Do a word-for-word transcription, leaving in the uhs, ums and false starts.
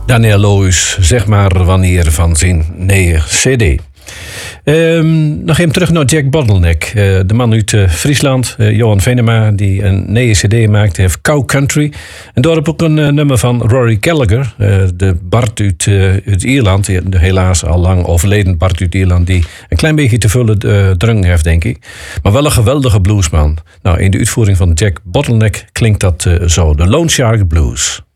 Daniel Loos, zeg maar wanneer van zijn nieuwe cd. Um, nog even terug naar Jack Bottleneck. Uh, de man uit uh, Friesland, uh, Johan Venema, die een nieuwe cd maakte, heeft Cow Country. En daarop ook een uh, nummer van Rory Gallagher, uh, de Bart uit, uh, uit Ierland. Die, de helaas al lang overleden Bart uit Ierland, die een klein beetje te vullen uh, drang heeft, denk ik. Maar wel een geweldige bluesman. Nou, in de uitvoering van Jack Bottleneck klinkt dat uh, zo. De Lone Shark Blues.